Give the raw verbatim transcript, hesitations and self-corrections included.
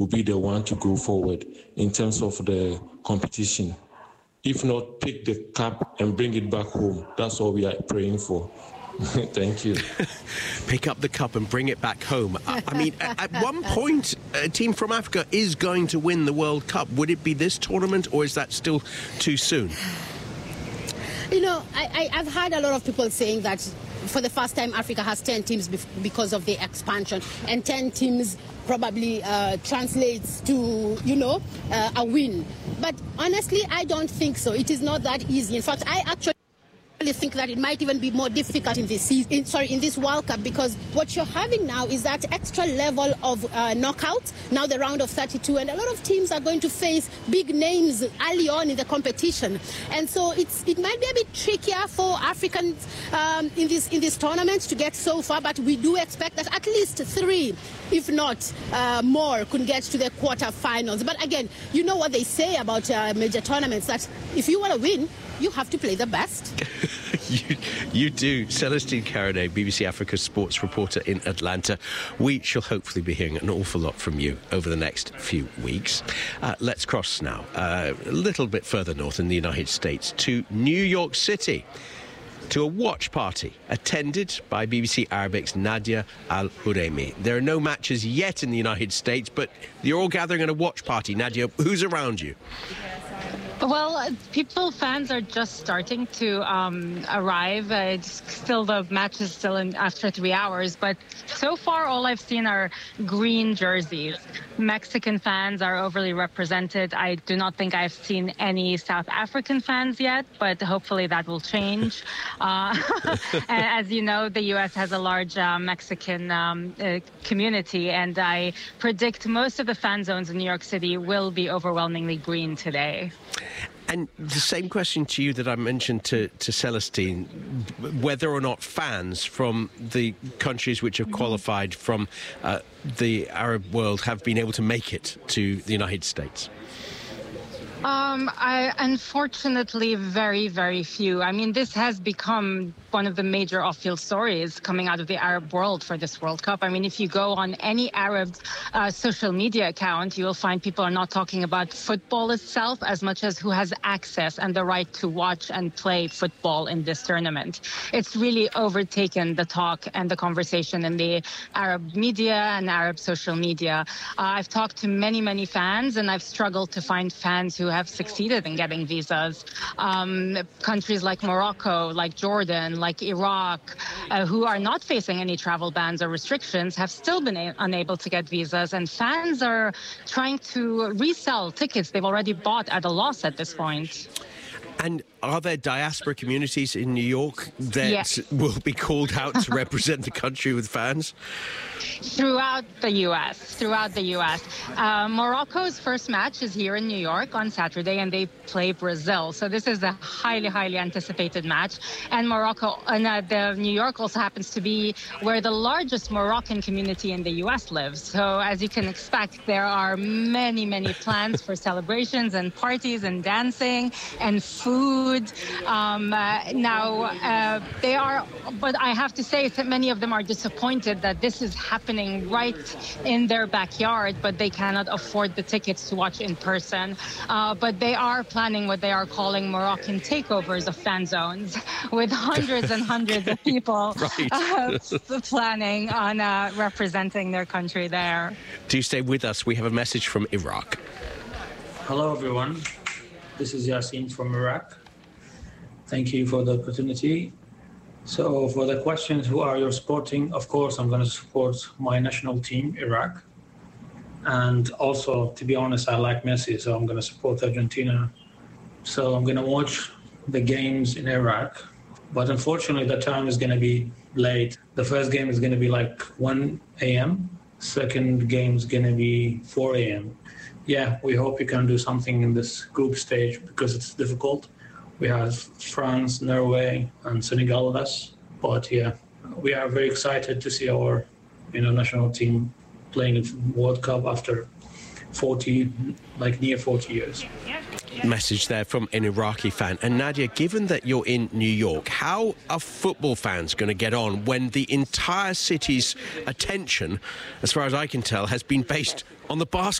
will be the one to go forward in terms of the competition. If not, pick the cup and bring it back home. That's all we are praying for. Thank you. Pick up the cup and bring it back home. I, I mean, at, at one point, a team from Africa is going to win the World Cup. Would it be this tournament, or is that still too soon? You know, I, I, I've heard a lot of people saying that for the first time Africa has ten teams because of the expansion, and ten teams probably uh, translates to, you know, uh, a win. But honestly, I don't think so. It is not that easy. In fact, I actually I think that it might even be more difficult in this season, in, sorry, in this World Cup, because what you're having now is that extra level of uh, knockouts, now the round of thirty-two, and a lot of teams are going to face big names early on in the competition, and so it's it might be a bit trickier for Africans um, in this in this tournament to get so far, but we do expect that at least three, if not uh, more, could get to the quarterfinals. But again, you know what they say about uh, major tournaments, that if you want to win, you have to play the best. you, you do. Celestine Carignet, B B C Africa sports reporter in Atlanta. We shall hopefully be hearing an awful lot from you over the next few weeks. Uh, let's cross now uh, a little bit further north in the United States to New York City, to a watch party attended by B B C Arabic's Nadia Al-Huremi. There are no matches yet in the United States, but you're all gathering at a watch party. Nadia, who's around you? Well, people, fans are just starting to um, arrive. Uh, it's still, the match is still in after three hours, but so far all I've seen are green jerseys. Mexican fans are overly represented. I do not think I've seen any South African fans yet, but hopefully that will change. Uh, as you know, the U S has a large uh, Mexican um, uh, community, and I predict most of the fan zones in New York City will be overwhelmingly green today. And the same question to you that I mentioned to, to Celestine, whether or not fans from the countries which have qualified from uh, the Arab world have been able to make it to the United States. Um, I, unfortunately, very, very few. I mean, this has become one of the major off-field stories coming out of the Arab world for this World Cup. I mean, if you go on any Arab uh, social media account, you will find people are not talking about football itself as much as who has access and the right to watch and play football in this tournament. It's really overtaken the talk and the conversation in the Arab media and Arab social media. Uh, I've talked to many, many fans, and I've struggled to find fans who have succeeded in getting visas. Um, countries like Morocco, like Jordan, like Iraq, uh, who are not facing any travel bans or restrictions, have still been a- unable to get visas, and fans are trying to resell tickets they've already bought at a loss at this point. And are there diaspora communities in New York that yes. will be called out to represent the country with fans? Throughout the U S, throughout the U S. Uh, Morocco's first match is here in New York on Saturday, and they play Brazil. So this is a highly, highly anticipated match. And Morocco, and uh, the New York also happens to be where the largest Moroccan community in the U S lives. So as you can expect, there are many, many plans for celebrations and parties and dancing and food. Um, uh, now, uh, they are, but I have to say that many of them are disappointed that this is happening right in their backyard, but they cannot afford the tickets to watch in person. Uh, but they are planning what they are calling Moroccan takeovers of fan zones, with hundreds and hundreds of people right. uh, planning on uh, representing their country there. Do stay with us. We have a message from Iraq. Hello, everyone. This is Yasin from Iraq. Thank you for the opportunity. So for the questions, who are you supporting? Of course, I'm going to support my national team, Iraq. And also, to be honest, I like Messi, so I'm going to support Argentina. So I'm going to watch the games in Iraq. But unfortunately, the time is going to be late. The first game is going to be like one a.m. Second game is going to be four a.m. Yeah, we hope you can do something in this group stage because it's difficult. We have France, Norway, and Senegal with us. But yeah, we are very excited to see our, you know, national team playing in World Cup after forty, like near forty years. Message there from an Iraqi fan. And Nadia, given that you're in New York, how are football fans going to get on when the entire city's attention, as far as I can tell, has been based on the basketball?